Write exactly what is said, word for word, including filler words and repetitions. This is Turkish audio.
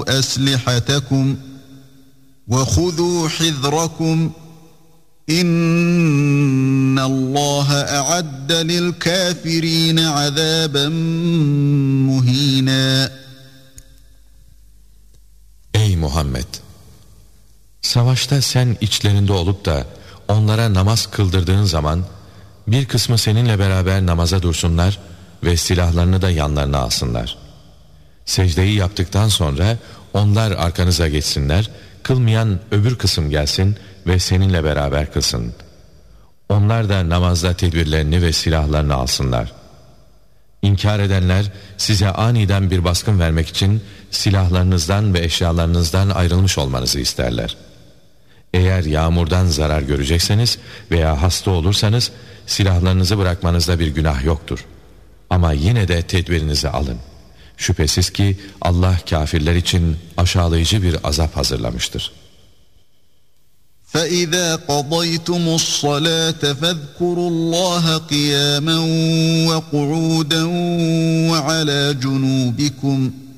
أسلحتكم وخذوا حذركم إن الله أعد للكافرين عذابا مهينا. Ey Muhammed! Savaşta sen içlerinde olup da onlara namaz kıldırdığın zaman bir kısmı seninle beraber namaza dursunlar ve silahlarını da yanlarına alsınlar. Secdeyi yaptıktan sonra onlar arkanıza geçsinler, kılmayan öbür kısım gelsin ve seninle beraber kılsın. Onlar da namazda tedbirlerini ve silahlarını alsınlar. İnkar edenler size aniden bir baskın vermek için silahlarınızdan ve eşyalarınızdan ayrılmış olmanızı isterler. Eğer yağmurdan zarar görecekseniz veya hasta olursanız silahlarınızı bırakmanızda bir günah yoktur. Ama yine de tedbirinizi alın. Şüphesiz ki Allah kafirler için aşağılayıcı bir azap hazırlamıştır. فَإِذَا قَضَيْتُمُ الصَّلَاةَ فَاذْكُرُوا اللّٰهَ قِيَامًا وَقُعُودًا وَعَلَى جُنُوبِكُمْ